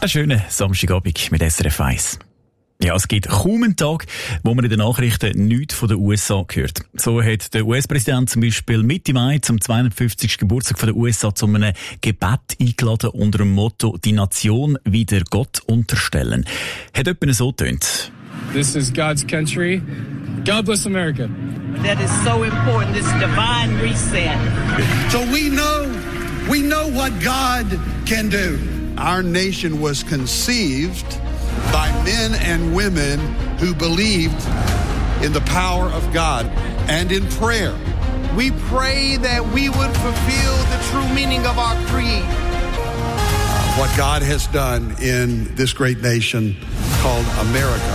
Einen schönen Samstagabend mit SRF 1. Ja, es gibt kaum einen Tag, wo man in den Nachrichten nichts von den USA hört. So hat der US-Präsident zum Beispiel Mitte Mai zum 250. Geburtstag von den USA zu einem Gebet eingeladen unter dem Motto «Die Nation wieder Gott unterstellen». Hat jemand so getönt. This is God's country. God bless America. That is so important, this divine reset. So we know what God can do. Our nation was conceived by men and women who believed in the power of God and in prayer. We pray that we would fulfill the true meaning of our creed. What God has done in this great nation called America.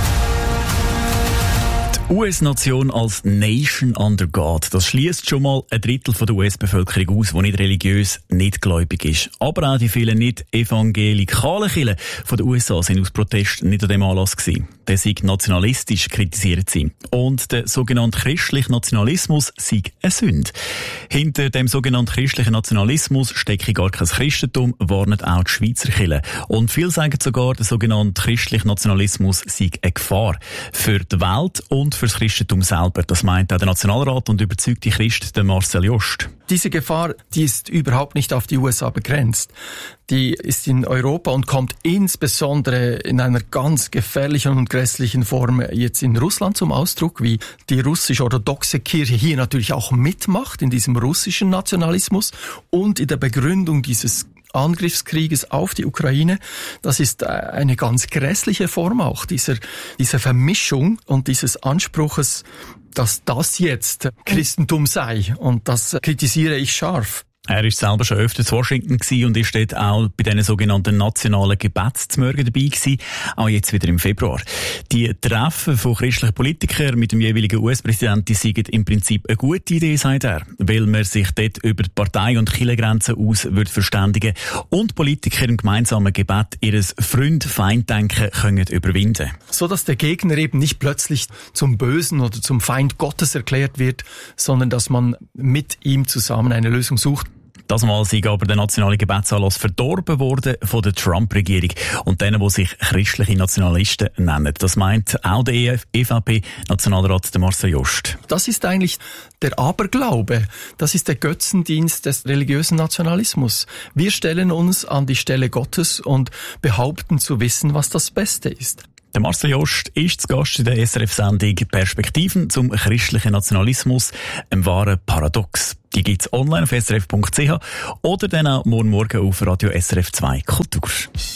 Die US-Nation als Nation under God, das schließt schon mal ein Drittel der US-Bevölkerung aus, die nicht religiös, nicht gläubig ist. Aber auch die vielen nicht evangelikalen Kirchen von den USA sind aus Protest nicht an dem Anlass gewesen. Der sei nationalistisch, kritisieren sie. Und der sogenannte christliche Nationalismus sei eine Sünde. Hinter dem sogenannten christlichen Nationalismus stecke gar kein Christentum, warnen auch die Schweizer Kirchen. Und viele sagen sogar, der sogenannte christliche Nationalismus sei eine Gefahr für die Welt und für das Christentum selber. Das meint auch der Nationalrat und überzeugte Christ, der Marcel Jost. Diese Gefahr, die ist überhaupt nicht auf die USA begrenzt. Die ist in Europa und kommt insbesondere in einer ganz gefährlichen und grässlichen Form jetzt in Russland zum Ausdruck, wie die russisch-orthodoxe Kirche hier natürlich auch mitmacht in diesem russischen Nationalismus und in der Begründung dieses Angriffskrieges auf die Ukraine. Das ist eine ganz grässliche Form auch dieser Vermischung und dieses Anspruches, dass das jetzt Christentum sei. Und das kritisiere ich scharf. Er ist selber schon öfter zu Washington gewesen und ist dort auch bei diesen sogenannten nationalen Gebetsmorgen dabei gewesen, auch jetzt wieder im Februar. Die Treffen von christlichen Politikern mit dem jeweiligen US-Präsidenten seien im Prinzip eine gute Idee, sagt er, weil man sich dort über die Partei- und Kirchengrenzen aus wird verständigen und Politiker im gemeinsamen Gebet ihr Freund-Feind-Denken können überwinden. So dass der Gegner eben nicht plötzlich zum Bösen oder zum Feind Gottes erklärt wird, sondern dass man mit ihm zusammen eine Lösung sucht. Das Mal sei aber der nationale Gebetsanlass verdorben worden von der Trump-Regierung und denen, die sich christliche Nationalisten nennen. Das meint auch der EVP-Nationalrat Marcel Jost. Das ist eigentlich der Aberglaube. Das ist der Götzendienst des religiösen Nationalismus. Wir stellen uns an die Stelle Gottes und behaupten zu wissen, was das Beste ist. Der Marcel Jost ist zu Gast in der SRF-Sendung «Perspektiven zum christlichen Nationalismus», einem wahren Paradox. Die gibt's online auf srf.ch oder dann auch morgen auf Radio SRF 2 Kultur.